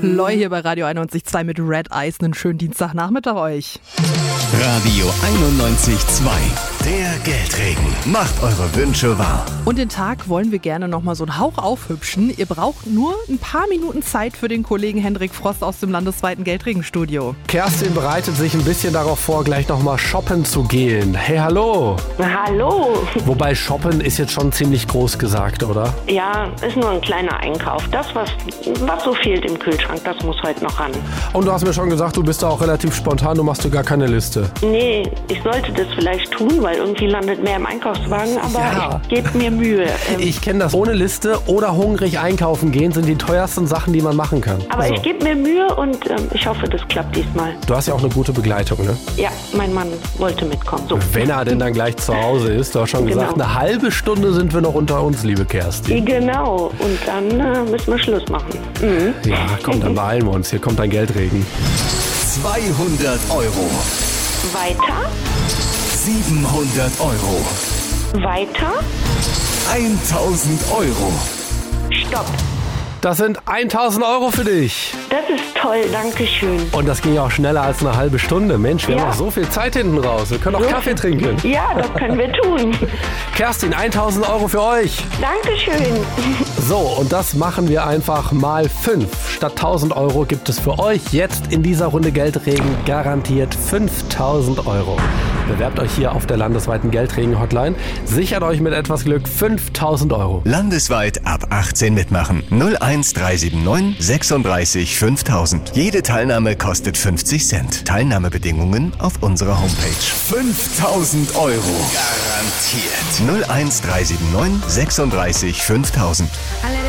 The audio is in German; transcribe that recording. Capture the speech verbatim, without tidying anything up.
Loi hier bei Radio einundneunzig Komma zwei mit Red Eyes. Einen schönen Dienstagnachmittag euch. Radio einundneunzig Komma zwei. Der Geldregen macht eure Wünsche wahr. Und den Tag wollen wir gerne nochmal so einen Hauch aufhübschen. Ihr braucht nur ein paar Minuten Zeit für den Kollegen Hendrik Frost aus dem landesweiten Geldregenstudio. Kerstin bereitet sich ein bisschen darauf vor, gleich nochmal shoppen zu gehen. Hey, hallo. Hallo. Wobei shoppen ist jetzt schon ziemlich groß gesagt, oder? Ja, ist nur ein kleiner Einkauf. Das, was, was so fehlt im Kühlschrank, das muss heute noch ran. Und du hast mir schon gesagt, du bist da auch relativ spontan, du machst dir gar keine Liste. Nee, ich sollte das vielleicht tun, weil irgendwie landet mehr im Einkaufswagen, aber Ja. ich gebe mir Mühe. Ähm, Ich kenne das. Ohne Liste oder hungrig einkaufen gehen sind die teuersten Sachen, die man machen kann. aber So. ich gebe mir Mühe und ähm, ich hoffe, das klappt diesmal. Du hast ja auch eine gute Begleitung, ne? Ja, mein Mann wollte mitkommen. So. Wenn er denn dann gleich zu Hause ist. Du hast schon gesagt, Genau. eine halbe Stunde sind wir noch unter uns, liebe Kerstin. Genau, und dann äh, müssen wir Schluss machen. Mhm. Ja, komm, dann beeilen wir uns. Hier kommt ein Geldregen. zweihundert Euro. Weiter, siebenhundert Euro. weiter, tausend Euro. stopp. Das sind tausend Euro für dich. Das ist toll, danke schön. Und das ging ja auch schneller als eine halbe Stunde. Mensch, wir Ja. haben noch so viel Zeit hinten raus. Wir können auch Kaffee trinken. Ja, das können wir tun. Kerstin, tausend Euro für euch. Dankeschön. So, und das machen wir einfach mal fünf. Statt tausend Euro gibt es für euch jetzt in dieser Runde Geldregen garantiert fünftausend Euro. Bewerbt euch hier auf der landesweiten Geldregen-Hotline. Sichert euch mit etwas Glück fünftausend Euro. Landesweit ab achtzehn mitmachen. null eins drei sieben neun sechsunddreißig fünftausend. Jede Teilnahme kostet fünfzig Cent. Teilnahmebedingungen auf unserer Homepage. fünftausend Euro. Garantiert. null eins drei sieben neun sechsunddreißig fünftausend. Alle